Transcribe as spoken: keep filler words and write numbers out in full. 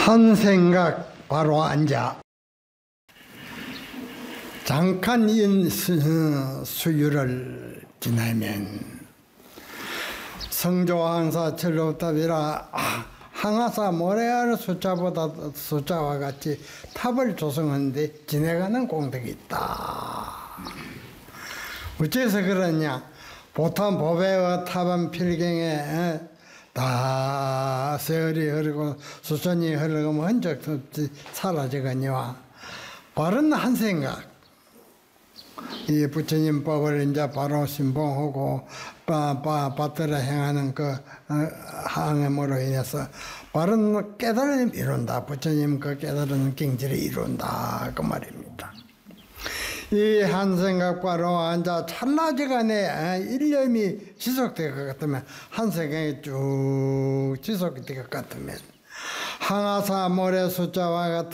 한 생각 바로 앉아. 잠깐 인 수유를 지나면 성조항사 칠법탑이라 항아사 모래알 숫자보다 숫자와 같이 탑을 조성하는데 지내가는 공덕이 있다. 어째서 그러냐? 보통 보배와 탑은 필경에 다 세월이 흐르고 수천이 흐르고 흔적 없이 사라져가니와 바른 한 생각, 이 부처님 법을 이제 바로 신봉하고 바, 바, 받들어 행하는 그 항엠으로 인해서 바른 깨달음을 이룬다. 부처님 그 깨달은 경지를 이룬다. 그 말입니다. 이 한 생각 바로 앉아 찰나지간에 일념이 지속될 것 같으면 한 생각이 쭉 지속될 것 같으면 항아사 모래 숫자와 같은